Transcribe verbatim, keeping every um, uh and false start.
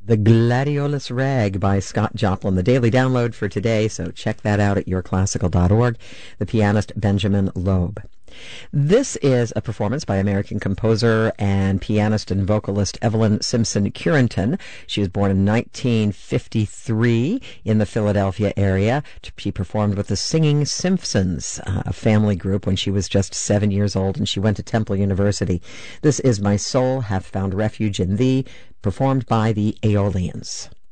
The Gladiolus Rag by Scott Joplin, the daily download for today, so check that out at your classical dot org. The pianist Benjamin Loeb. This is a performance by American composer and pianist and vocalist Evelyn Simpson Curenton. She was born in nineteen fifty-three in the Philadelphia area. She performed with the Singing Simpsons, uh, a family group, when she was just seven years old, and she went to Temple University. This is My Soul Hath Found Refuge in Thee, performed by the Aeolians.